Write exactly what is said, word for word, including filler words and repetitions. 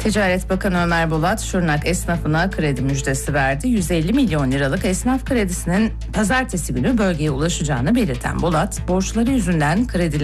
Ticaret Bakanı Ömer Bolat, Şırnak esnafına kredi müjdesi verdi. yüz elli milyon liralık esnaf kredisinin pazartesi günü bölgeye ulaşacağını belirten Bolat, borçları yüzünden krediler